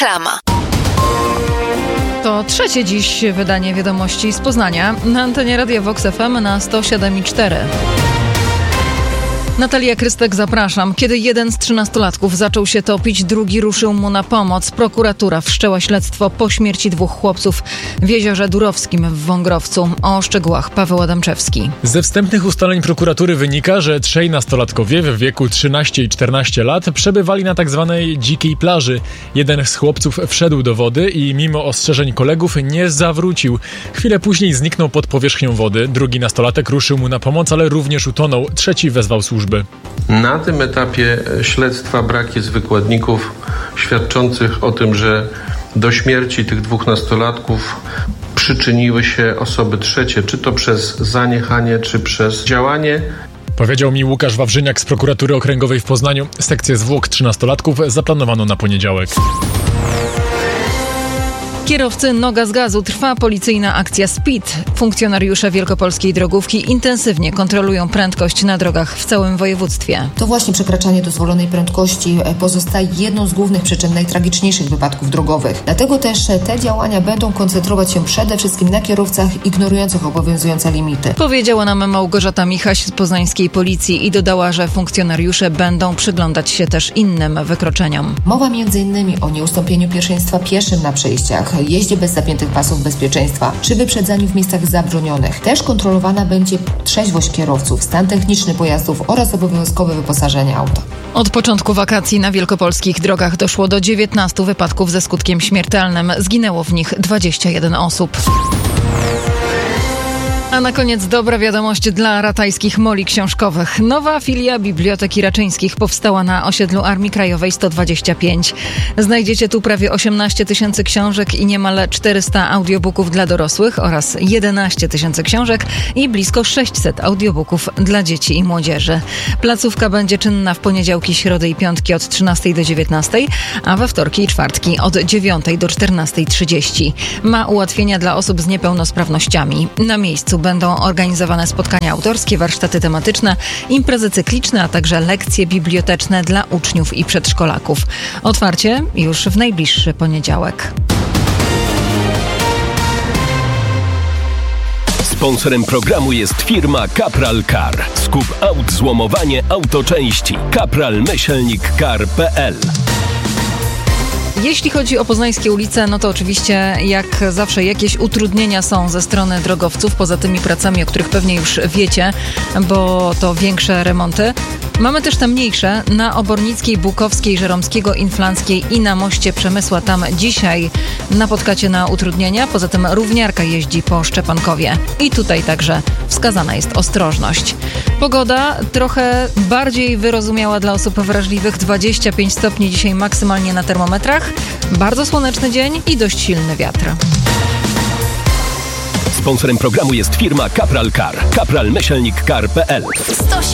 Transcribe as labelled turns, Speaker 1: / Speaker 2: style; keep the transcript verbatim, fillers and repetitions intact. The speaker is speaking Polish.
Speaker 1: Reklama.
Speaker 2: To trzecie dziś wydanie wiadomości z Poznania na antenie Radia Vox F M na sto siedem i cztery. Natalia Krystek, zapraszam. Kiedy jeden z trzynastolatków zaczął się topić, drugi ruszył mu na pomoc. Prokuratura wszczęła śledztwo po śmierci dwóch chłopców w Jeziorze Durowskim w Wągrowcu. O szczegółach Paweł Adamczewski.
Speaker 3: Ze wstępnych ustaleń prokuratury wynika, że trzej nastolatkowie w wieku trzynaście i czternaście lat przebywali na tak zwanej dzikiej plaży. Jeden z chłopców wszedł do wody i mimo ostrzeżeń kolegów nie zawrócił. Chwilę później zniknął pod powierzchnią wody. Drugi nastolatek ruszył mu na pomoc, ale również utonął. Trzeci wezwał służbę.
Speaker 4: Na tym etapie śledztwa brak jest wykładników świadczących o tym, że do śmierci tych dwóch nastolatków przyczyniły się osoby trzecie, czy to przez zaniechanie, czy przez działanie.
Speaker 3: Powiedział mi Łukasz Wawrzyniak z Prokuratury Okręgowej w Poznaniu. Sekcję zwłok trzynastolatków zaplanowano na poniedziałek.
Speaker 2: Kierowcy noga z gazu. Trwa policyjna akcja Speed. Funkcjonariusze wielkopolskiej drogówki intensywnie kontrolują prędkość na drogach w całym województwie.
Speaker 5: To właśnie przekraczanie dozwolonej prędkości pozostaje jedną z głównych przyczyn najtragiczniejszych wypadków drogowych. Dlatego też te działania będą koncentrować się przede wszystkim na kierowcach ignorujących obowiązujące limity.
Speaker 2: Powiedziała nam Małgorzata Michaś z poznańskiej policji i dodała, że funkcjonariusze będą przyglądać się też innym wykroczeniom.
Speaker 5: Mowa między innymi o nieustąpieniu pierwszeństwa pieszym na przejściach, jeździe bez zapiętych pasów bezpieczeństwa czy wyprzedzaniu w miejscach zabronionych. Też kontrolowana będzie trzeźwość kierowców, stan techniczny pojazdów oraz obowiązkowe wyposażenie auta.
Speaker 2: Od początku wakacji na wielkopolskich drogach doszło do dziewiętnastu wypadków ze skutkiem śmiertelnym. Zginęło w nich dwadzieścia jeden osób. A na koniec dobra wiadomość dla ratajskich moli książkowych. Nowa filia Biblioteki Raczyńskich powstała na osiedlu Armii Krajowej sto dwadzieścia pięć. Znajdziecie tu prawie osiemnaście tysięcy książek i niemal czterysta audiobooków dla dorosłych oraz jedenaście tysięcy książek i blisko sześćset audiobooków dla dzieci i młodzieży. Placówka będzie czynna w poniedziałki, środy i piątki od trzynastej do dziewiętnastej, a we wtorki i czwartki od dziewiątej do czternastej trzydzieści. Ma ułatwienia dla osób z niepełnosprawnościami. Na miejscu będą organizowane spotkania autorskie, warsztaty tematyczne, imprezy cykliczne, a także lekcje biblioteczne dla uczniów i przedszkolaków. Otwarcie już w najbliższy poniedziałek.
Speaker 6: Sponsorem programu jest firma Kapral Car. Skup aut, złomowanie, autoczęści. kapral myślnik car kropka p l.
Speaker 2: Jeśli chodzi o poznańskie ulice, no to oczywiście jak zawsze jakieś utrudnienia są ze strony drogowców, poza tymi pracami, o których pewnie już wiecie, bo to większe remonty. Mamy też te mniejsze na Obornickiej, Bukowskiej, Żeromskiego, Inflanckiej i na moście Przemysła. Tam dzisiaj napotkacie na utrudnienia. Poza tym równiarka jeździ po Szczepankowie. I tutaj także wskazana jest ostrożność. Pogoda trochę bardziej wyrozumiała dla osób wrażliwych. dwadzieścia pięć stopni dzisiaj maksymalnie na termometrach. Bardzo słoneczny dzień i dość silny wiatr.
Speaker 6: Sponsorem programu jest firma Kapral Car. kapral myślnik car kropka p l.